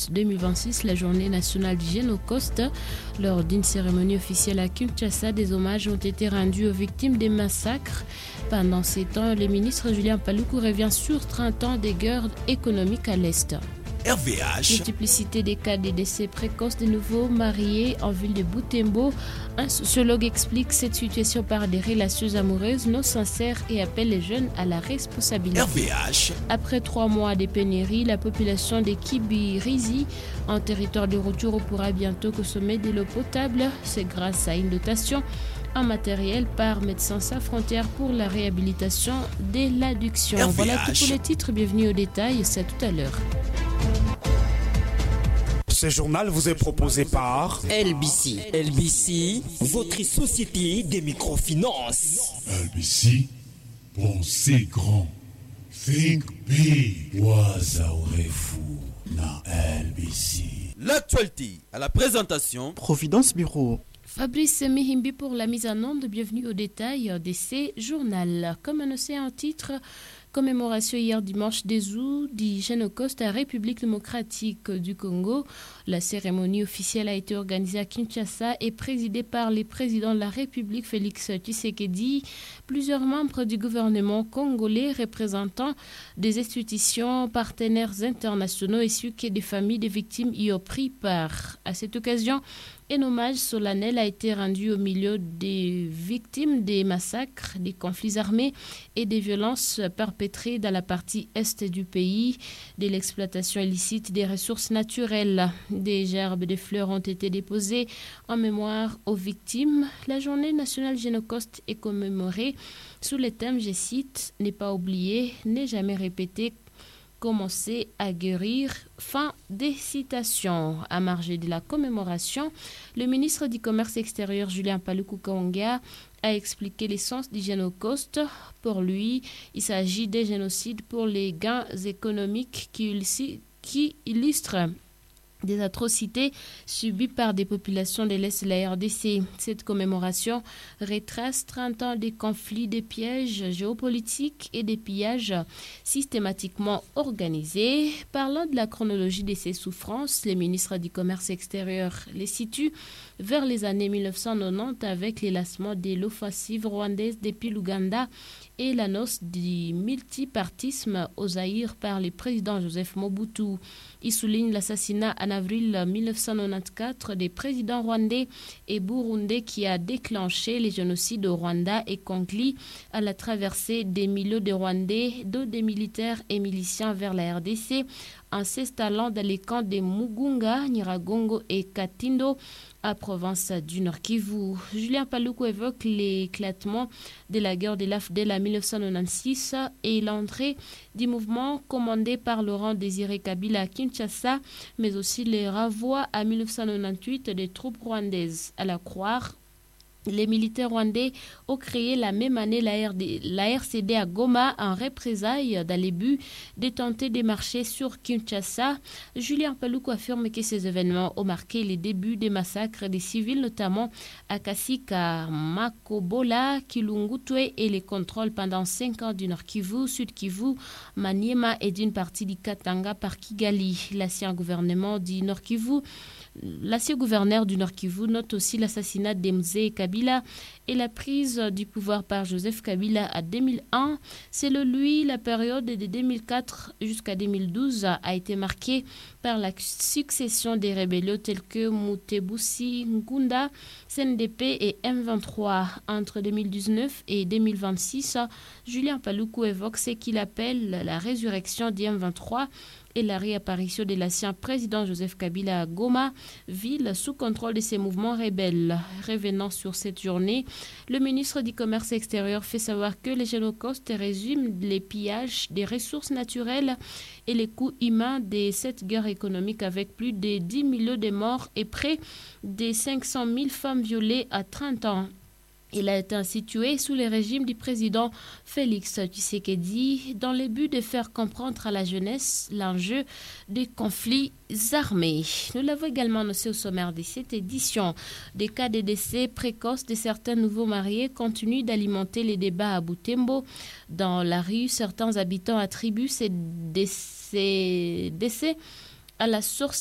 août 2026, la journée nationale du Génocauste. Lors d'une cérémonie officielle à Kinshasa, des hommages ont été rendus aux victimes des massacres. Pendant ces temps, le ministre Julien Paluku revient sur 30 ans des guerres économiques à l'Est. RVH. Multiplicité des cas de décès précoces de nouveaux mariés en ville de Butembo. Un sociologue explique cette situation par des relations amoureuses non sincères et appelle les jeunes à la responsabilité. RVH. Après 3 mois de pénurie, la population de Kibirizi, en territoire de Rutshuru, pourra bientôt consommer de l'eau potable. C'est grâce à une dotation en matériel par Médecins Sans Frontières pour la réhabilitation de l'adduction. RVH. Voilà tout pour les titres. Bienvenue au détail. C'est à tout à l'heure. Ce journal vous est proposé par LBC. LBC, votre société des microfinances. LBC, pensez grand. Think big. Wazaorefu na LBC. L'actualité à la présentation. Providence Bureau. Fabrice Mihimbi pour la mise en onde. Bienvenue au détail de ces journaux. Comme annoncé en titre, commémoration hier dimanche des août du Génocauste à République démocratique du Congo. La cérémonie officielle a été organisée à Kinshasa et présidée par le président de la République Félix Tshisekedi. Plusieurs membres du gouvernement congolais, représentants des institutions partenaires internationaux ainsi que des familles des victimes y ont pris part. À cette occasion, un hommage solennel a été rendu au milieu des victimes des massacres, des conflits armés et des violences perpétrées dans la partie est du pays, de l'exploitation illicite des ressources naturelles. Des gerbes de fleurs ont été déposées en mémoire aux victimes. La journée nationale Génocauste est commémorée sous le thème, je cite, « Ne pas oublier, ne jamais répéter, commencer à guérir ». Fin des citations. À marge de la commémoration, le ministre du Commerce extérieur Julien Paluku Kahongya a expliqué l'essence du Génocauste. Pour lui, il s'agit des génocides pour les gains économiques qui illustrent des atrocités subies par des populations de l'Est de la RDC. Cette commémoration retrace 30 ans de conflits, des pièges géopolitiques et des pillages systématiquement organisés. Parlant de la chronologie de ces souffrances, les ministres du Commerce extérieur les situent vers les années 1990 avec l'élancement de l'offensive rwandaise depuis l'Ouganda et l'annonce du multipartisme au Zaïre par le président Joseph Mobutu. Il souligne l'assassinat en avril 1994 des présidents rwandais et burundais qui a déclenché les génocides au Rwanda et conclu à la traversée des milliers de Rwandais, dont des militaires et miliciens vers la RDC, en s'installant dans les camps de Mugunga, Nyiragongo et Katindo, à province du Nord Kivu. Julien Paluku évoque l'éclatement de la guerre de l'AFDEL en 1996 et l'entrée du mouvement commandé par Laurent Désiré Kabila à Kinshasa, mais aussi les renvois à 1998 des troupes rwandaises. À la croire, les militaires rwandais ont créé la même année la RCD à Goma en représailles dans le but de tenter de marcher sur Kinshasa. Julien Paluku affirme que ces événements ont marqué les débuts des massacres des civils, notamment à Kasika, Makobola, Kilungutwe et les contrôles pendant 5 ans du Nord Kivu, Sud Kivu, Maniema et d'une partie du Katanga par Kigali. L'ancien gouverneur du Nord Kivu note aussi l'assassinat d'Mzee Kabila et la prise du pouvoir par Joseph Kabila en 2001. Selon lui, la période de 2004 jusqu'à 2012 a été marquée par la succession des rébellions telles que Mutebutsi Ngunda, CNDP et M23. Entre 2019 et 2026, Julien Paluku évoque ce qu'il appelle la résurrection du M23 et la réapparition de l'ancien président Joseph Kabila à Goma, ville sous contrôle de ces mouvements rebelles. Revenant sur cette journée, le ministre du Commerce extérieur fait savoir que le Génocauste résume les pillages des ressources naturelles et les coûts humains de cette guerre économique avec plus de 10 millions de morts et près de 500 000 femmes violées à 30 ans. Il a été institué sous le régime du président Félix Tshisekedi dans le but de faire comprendre à la jeunesse l'enjeu des conflits armés. Nous l'avons également annoncé au sommaire de cette édition. Des cas de décès précoces de certains nouveaux mariés continuent d'alimenter les débats à Butembo. Dans la rue, certains habitants attribuent ces décès à la source